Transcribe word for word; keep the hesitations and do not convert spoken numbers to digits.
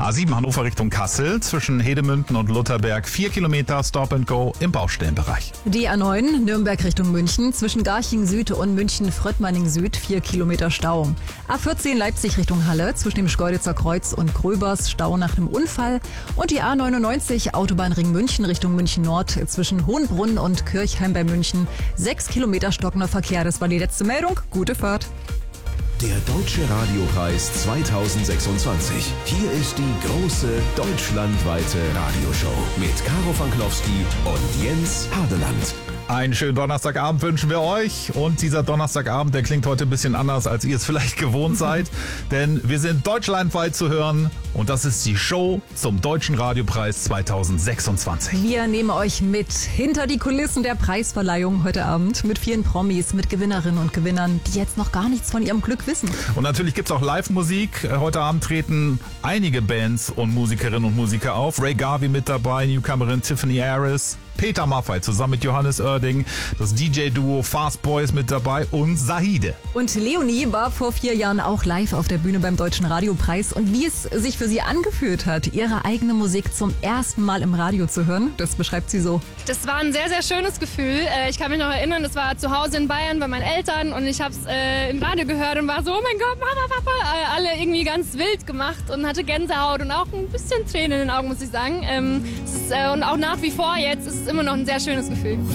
A sieben Hannover Richtung Kassel, zwischen Hedemünden und Lutherberg vier Kilometer Stop and Go im Baustellenbereich. Die A neun Nürnberg Richtung München, zwischen Garching Süd und München-Fröttmanning Süd vier Kilometer Stau. A vierzehn Leipzig Richtung Halle, zwischen dem Schkeuditzer Kreuz und Gröbers Stau nach einem Unfall. Und die A neunundneunzig Autobahnring München Richtung München Nord, zwischen Hohenbrunn und Kirchheim bei München sechs Kilometer stockender Verkehr. Das war die letzte Meldung. Gute Fahrt. Der Deutsche Radiopreis zweitausendsechsundzwanzig. Hier ist die große deutschlandweite Radioshow mit Caro Fanklowski und Jens Hadeland. Einen schönen Donnerstagabend wünschen wir euch. Und dieser Donnerstagabend, der klingt heute ein bisschen anders, als ihr es vielleicht gewohnt seid. Denn wir sind deutschlandweit zu hören. Und das ist die Show zum Deutschen Radiopreis zweitausendsechsundzwanzig. Wir nehmen euch mit hinter die Kulissen der Preisverleihung heute Abend. Mit vielen Promis, mit Gewinnerinnen und Gewinnern, die jetzt noch gar nichts von ihrem Glück wissen. Und natürlich gibt es auch Live-Musik. Heute Abend treten einige Bands und Musikerinnen und Musiker auf. Ray Garvey mit dabei, Newcomerin Tiffany Harris, Peter Maffay zusammen mit Johannes Oerding, das D J-Duo Fast Boys mit dabei und Sahide. Und Leonie war vor vier Jahren auch live auf der Bühne beim Deutschen Radiopreis. Und wie es sich für sie angefühlt hat, ihre eigene Musik zum ersten Mal im Radio zu hören, das beschreibt sie so. Das war ein sehr, sehr schönes Gefühl. Ich kann mich noch erinnern, das war zu Hause in Bayern bei meinen Eltern und ich habe es äh, im Radio gehört und war so, oh mein Gott, Mama, Papa, alle irgendwie ganz wild gemacht und hatte Gänsehaut und auch ein bisschen Tränen in den Augen, muss ich sagen. Ähm, es ist, äh, und auch nach wie vor jetzt ist es immer noch ein sehr schönes Gefühl.